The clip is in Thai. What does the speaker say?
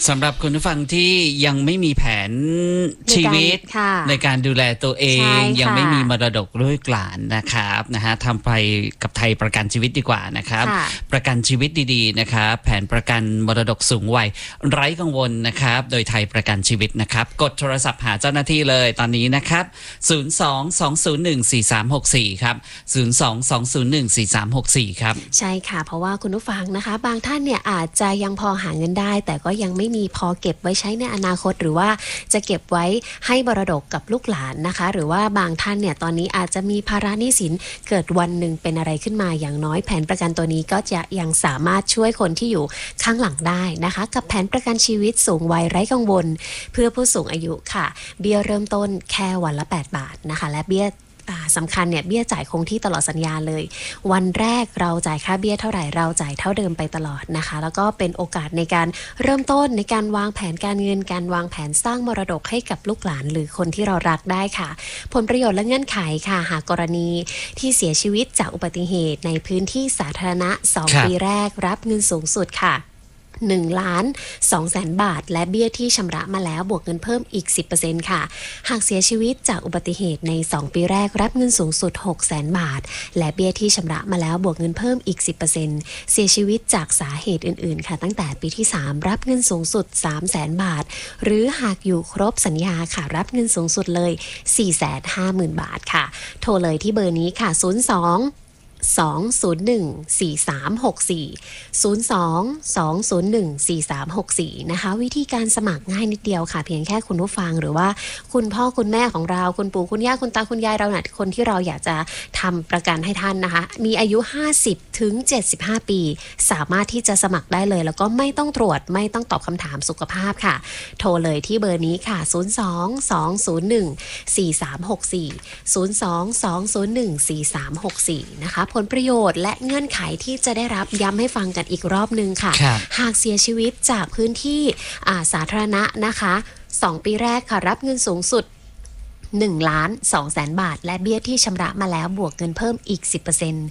สำหรับคุณผู้ฟังที่ยังไม่มีแผนชีวิตในการดูแลตัวเองยังไม่มีมรดกลูกหลานนะครับทำไปกับไทยประกันชีวิตดีกว่านะครับประกันชีวิตดีๆนะครับแผนประกันมรดกสูงวัยไร้กังวลนะครับโดยไทยประกันชีวิตนะครับกดโทรศัพท์หาเจ้าหน้าที่เลยตอนนี้นะครับ022014364ครับ022014364ครับใช่ค่ะเพราะว่าคุณผู้ฟังนะคะบางท่านเนี่ยอาจจะยังพอหาเงินได้แต่ก็ยังไม่มีพอเก็บไว้ใช้ในอนาคตหรือว่าจะเก็บไว้ให้มรดกกับลูกหลานนะคะหรือว่าบางท่านเนี่ยตอนนี้อาจจะมีภาระหนี้สินเกิดวันหนึ่งเป็นอะไรขึ้นมาอย่างน้อยแผนประกันตัวนี้ก็จะยังสามารถช่วยคนที่อยู่ข้างหลังได้นะคะกับแผนประกันชีวิตสูงวัยไร้กังวลเพื่อผู้สูงอายุค่ะเบี้ยเริ่มต้นแค่วันละ8 บาทนะคะและเบี้ยสำคัญเนี่ยเบี้ยจ่ายคงที่ตลอดสัญญาเลยวันแรกเราจ่ายค่าเบี้ยเท่าไหร่เราจ่ายเท่าเดิมไปตลอดนะคะแล้วก็เป็นโอกาสในการเริ่มต้นในการวางแผนการเงินการวางแผนสร้างมรดกให้กับลูกหลานหรือคนที่เรารักได้ค่ะผลประโยชน์และเงื่อนไขค่ะหากกรณีที่เสียชีวิตจากอุบัติเหตุในพื้นที่สาธารณะ2 ปีแรกรับเงินสูงสุดค่ะ1,200,000 บาทและเบี้ยที่ชำระมาแล้วบวกเงินเพิ่มอีก 10% ค่ะหากเสียชีวิตจากอุบัติเหตุใน2 ปีแรกรับเงินสูงสุด 600,000 บาทและเบี้ยที่ชำระมาแล้วบวกเงินเพิ่มอีก 10% เสียชีวิตจากสาเหตุอื่นๆค่ะตั้งแต่ปีที่3รับเงินสูงสุด 300,000 บาทหรือหากอยู่ครบสัญญาค่ะรับเงินสูงสุดเลย 450,000 บาทค่ะโทรเลยที่เบอร์นี้ค่ะ02 2014364 02-201-4364 นะคะวิธีการสมัครง่ายนิดเดียวค่ะเพียงแค่คุณผู้ฟังหรือว่าคุณพ่อคุณแม่ของเราคุณปู่คุณย่าคุณตาคุณยายเราเนี่ยคนที่เราอยากจะทำประกันให้ท่านนะคะมีอายุ50ถึง75ปีสามารถที่จะสมัครได้เลยแล้วก็ไม่ต้องตรวจไม่ต้องตอบคำถามสุขภาพค่ะโทรเลยที่เบอร์นี้ค่ะ02-201-4364 นะคะผลประโยชน์และเงื่อนไขที่จะได้รับย้ำให้ฟังกันอีกรอบนึงค่ะหากเสียชีวิตจากพื้นที่สาธารณะนะคะ2 ปีแรกค่ะรับเงินสูงสุด1,200,000 บาทและเบี้ยที่ชำระมาแล้วบวกเงินเพิ่มอีก 10%